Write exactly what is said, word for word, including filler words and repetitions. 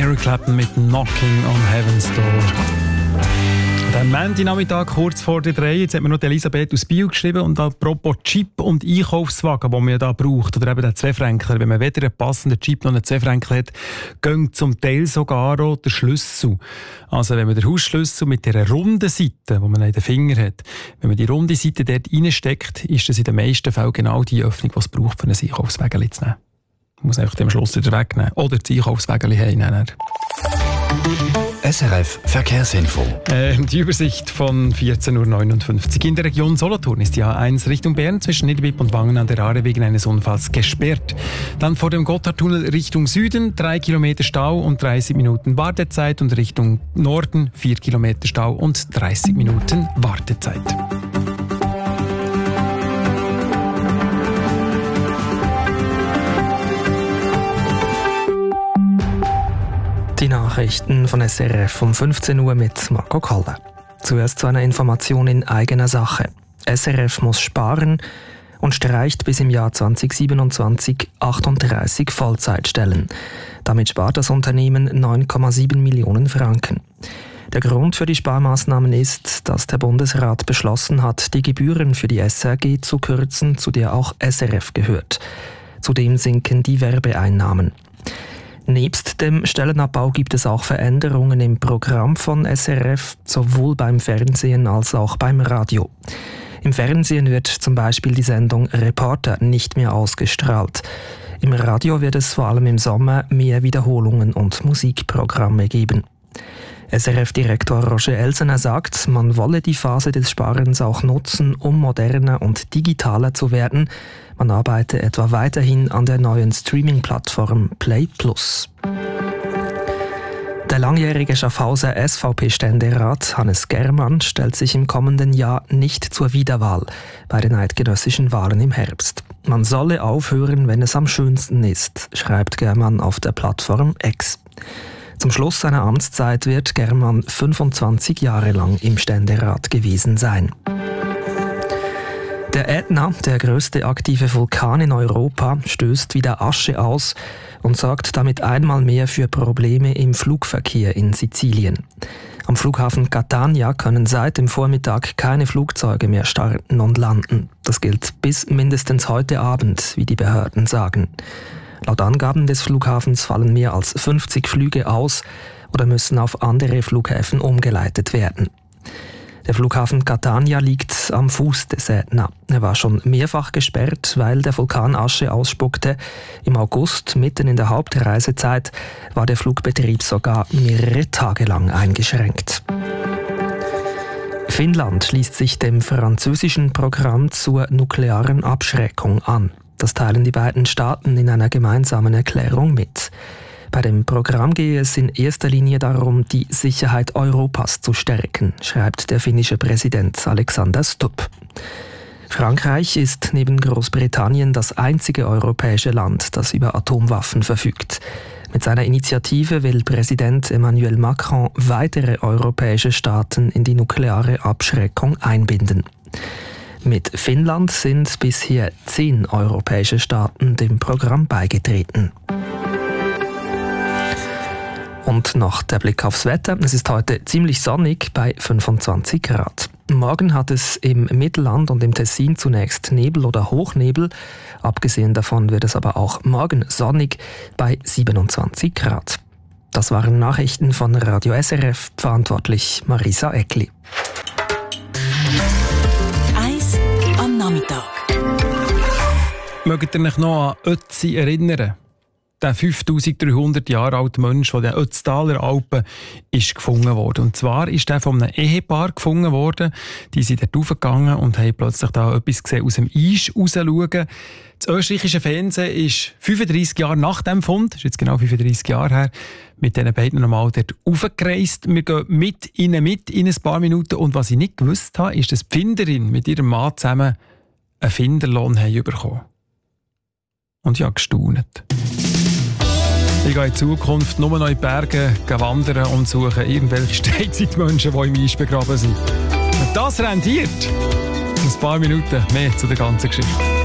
Eric Clapton mit Knocking on Heaven's Door. Der Montag-Nachmittag kurz vor der drei. Jetzt hat mir noch Elisabeth aus Biel geschrieben. Und apropos Chip und Einkaufswagen, die man da braucht, oder eben den Zwei-Fränkler. Wenn man weder einen passenden Chip noch einen Zwei-Fränkler hat, gehen zum Teil sogar auch der Schlüssel. Also wenn man den Hausschlüssel mit dieser runden Seite, die man in den Fingern hat, wenn man die runde Seite dort reinsteckt, ist das in den meisten Fällen genau die Öffnung, die es braucht, für ein Einkaufswagen zu nehmen. Man muss einfach den Schluss wieder wegnehmen. Oder das Einkaufswagen heimnehmen. S R F Verkehrsinfo. Äh, die Übersicht von vierzehn Uhr neunundfünfzig. In der Region Solothurn ist die A eins Richtung Bern zwischen Niederbipp und Wangen an der Aare wegen eines Unfalls gesperrt. Dann vor dem Gotthardtunnel Richtung Süden drei Kilometer Stau und dreißig Minuten Wartezeit und Richtung Norden vier Kilometer Stau und dreißig Minuten Wartezeit. Die Nachrichten von S R F um fünfzehn Uhr mit Marco Kalle. Zuerst zu einer Information in eigener Sache. S R F muss sparen und streicht bis im Jahr zwanzig siebenundzwanzig achtunddreißig Vollzeitstellen. Damit spart das Unternehmen neun Komma sieben Millionen Franken. Der Grund für die Sparmaßnahmen ist, dass der Bundesrat beschlossen hat, die Gebühren für die S R G zu kürzen, zu der auch S R F gehört. Zudem sinken die Werbeeinnahmen. Nebst dem Stellenabbau gibt es auch Veränderungen im Programm von S R F, sowohl beim Fernsehen als auch beim Radio. Im Fernsehen wird zum Beispiel die Sendung Reporter nicht mehr ausgestrahlt. Im Radio wird es vor allem im Sommer mehr Wiederholungen und Musikprogramme geben. S R F-Direktor Roger Elsener sagt, man wolle die Phase des Sparens auch nutzen, um moderner und digitaler zu werden. Man arbeite etwa weiterhin an der neuen Streaming-Plattform Play Plus. Der langjährige Schaffhauser S V P-Ständerat Hannes Germann stellt sich im kommenden Jahr nicht zur Wiederwahl bei den eidgenössischen Wahlen im Herbst. Man solle aufhören, wenn es am schönsten ist, schreibt Germann auf der Plattform X. Zum Schluss seiner Amtszeit wird Germann fünfundzwanzig Jahre lang im Ständerat gewesen sein. Der Ätna, der größte aktive Vulkan in Europa, stößt wieder Asche aus und sorgt damit einmal mehr für Probleme im Flugverkehr in Sizilien. Am Flughafen Catania können seit dem Vormittag keine Flugzeuge mehr starten und landen. Das gilt bis mindestens heute Abend, wie die Behörden sagen. Laut Angaben des Flughafens fallen mehr als fünfzig Flüge aus oder müssen auf andere Flughäfen umgeleitet werden. Der Flughafen Catania liegt am Fuß des Ätna. Er war schon mehrfach gesperrt, weil der Vulkan Asche ausspuckte. Im August, mitten in der Hauptreisezeit, war der Flugbetrieb sogar mehrere Tage lang eingeschränkt. Finnland schließt sich dem französischen Programm zur nuklearen Abschreckung an. Das teilen die beiden Staaten in einer gemeinsamen Erklärung mit. Bei dem Programm gehe es in erster Linie darum, die Sicherheit Europas zu stärken, schreibt der finnische Präsident Alexander Stubb. Frankreich ist neben Großbritannien das einzige europäische Land, das über Atomwaffen verfügt. Mit seiner Initiative will Präsident Emmanuel Macron weitere europäische Staaten in die nukleare Abschreckung einbinden. Mit Finnland sind bisher zehn europäische Staaten dem Programm beigetreten. Und noch der Blick aufs Wetter. Es ist heute ziemlich sonnig bei fünfundzwanzig Grad. Morgen hat es im Mittelland und im Tessin zunächst Nebel oder Hochnebel. Abgesehen davon wird es aber auch morgen sonnig bei siebenundzwanzig Grad. Das waren Nachrichten von Radio S R F, verantwortlich Marisa Eckli. Eis am Nachmittag. Mögt ihr euch noch an Ötzi erinnern? Der fünftausenddreihundert Jahre alte Mensch von den Ötztaler Alpen ist gefunden worden. Und zwar ist er von einem Ehepaar gefunden worden. Die sind dort raufgegangen und haben plötzlich da etwas gesehen aus dem Eis rausschauen. Das österreichische Fernsehen ist fünfunddreissig Jahre nach dem Fund, das ist jetzt genau fünfunddreissig Jahre her, mit diesen beiden nochmal dort raufgereist. Wir gehen mit ihnen mit in ein paar Minuten. Und was ich nicht gewusst habe, ist, dass die Finderin mit ihrem Mann zusammen einen Finderlohn haben bekommen. Und ich habe gestaunt. Ich gehe in Zukunft nur noch in die Berge wandern und suche irgendwelche Steinzeitmenschen, die im Eis begraben sind. Und das rentiert. In ein paar Minuten mehr zu der ganzen Geschichte.